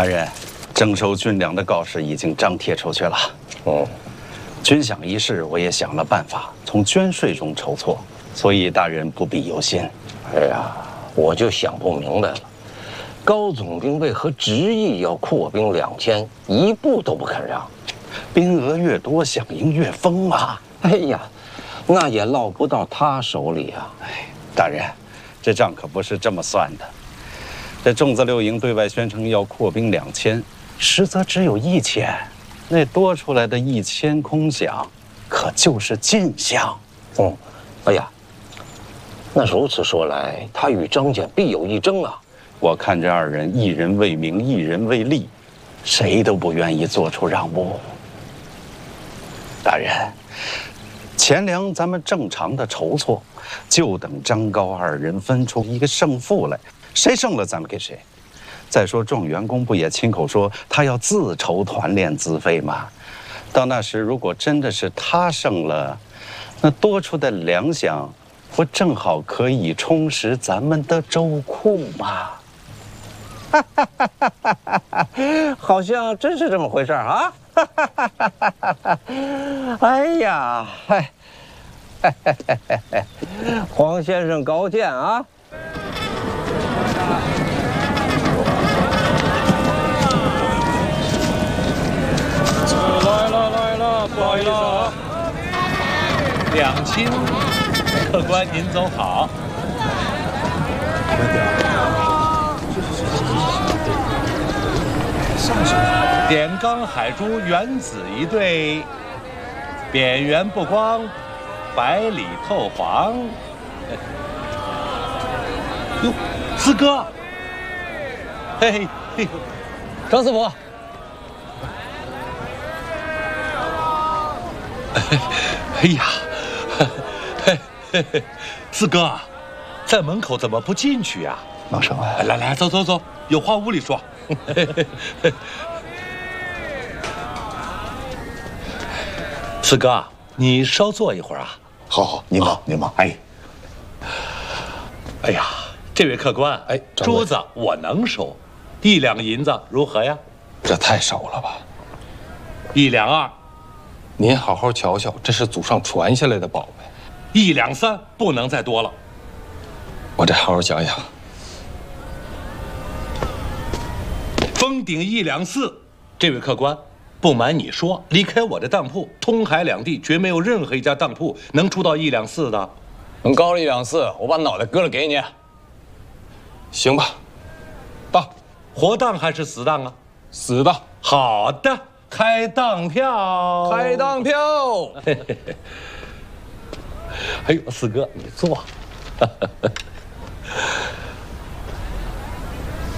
大人，征收军粮的告示已经张贴出去了。军饷一事我也想了办法，从捐税中筹措，所以大人不必忧心。 哎呀，我就想不明白了，高总兵为何执意要扩兵2000，一步都不肯让？ 兵额越多，饷银越丰啊！ 哎呀，那也落不到他手里啊！ 哎，大人，这账可不是这么算的。这粽子6营对外宣称要扩兵2000，实则只有1000。那多出来的1000空饷，可就是进饷。 哎呀，那如此说来，他与张俭必有一争啊！ 我看这二人，一人为名，一人为利，谁都不愿意做出让步。大人，钱粮咱们正常的筹措，就等张高二人分出一个胜负来，谁胜了咱们给谁。再说状元公不也亲口说他要自筹团练资费吗？到那时如果真的是他胜了，那多出的粮饷不正好可以充实咱们的州库吗？ 好像真是这么回事啊！哎呀，黄先生高见啊！ 来了，不好意思啊。两清，客官您走好。点钢海珠原子一对，扁圆不光，白里透黄。哟，四哥，嘿嘿， 张师傅。 哎呀，四哥，在门口怎么不进去呀？ 忙什么？ 来，走，有话屋里说。四哥，你稍坐一会儿啊。 好，您忙。 哎呀，这位客官，珠子我能收，1两银子如何呀？ 这太少了吧 ？1两2。 您好好瞧瞧，这是祖上传下来的宝贝。 1两3，不能再多了。 我再好好想想。 封顶1两4，这位客官，不瞒你说，离开我的当铺，通海两地绝没有任何一家当铺能出到1两4的。 能高了1两4，我把脑袋割了给你。行吧，当， 活当还是死当啊？ 死的。 好的。开当票， 开当票。 哎呦，四哥，你坐。